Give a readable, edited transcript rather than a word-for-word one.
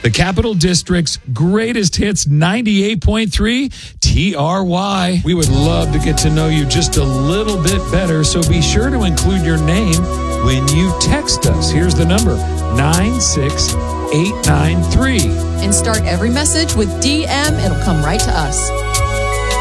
The Capital District's greatest hits 98.3 TRY. We would love to get to know you just a little bit better, so be sure to include your name when you text us. Here's the number, 96893. And start every message with DM. It'll come right to us.